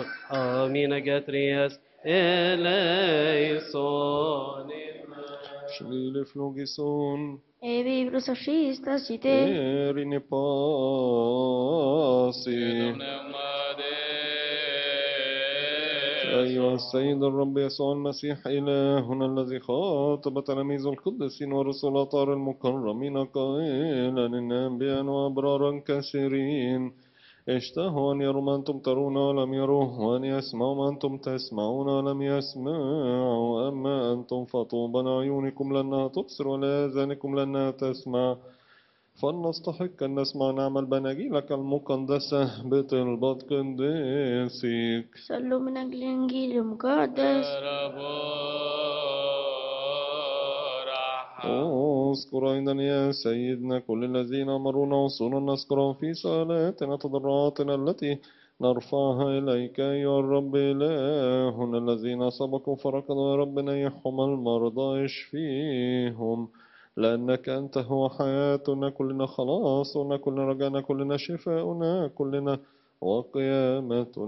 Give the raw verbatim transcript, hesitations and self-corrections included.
Amina Gatrias eleison. Shlile flogison. Evi brusashista site. Erine pasi. أيها السيد الرب يسوع المسيح إلهنا الذي خاطب تلاميذ القديسين ورسل الأطهار المكرمين قائلا إن أنبياء وأبرارا كثيرين اشتهوا أن يروا ما أنتم ترون ولم يروه، وأن يسمعوا ما أنتم تسمعون ولم يسمعوا. أما أنتم فطوبى لعيونكم لأنها تبصر ولآذانكم لأنها تسمع. فلنستحق أن نسمع نعمل بناجيلك المقدسة بطلبة قديسك. صلوا من أجل الإنجيل المقدس. اذكر أيضا يا سيدنا كل الذين أمرونا وصولا نذكرهم في صلاتنا تضرعاتنا التي نرفعها إليك أيها الرب إلهنا. الذين سبقوا فركضوا يا رب نيحهم المرضى اشفيهم، لأنك أنت هو حياتنا كلنا، خلاصنا كلنا، رجعنا كلنا، شفاؤنا كلنا وقيامتنا.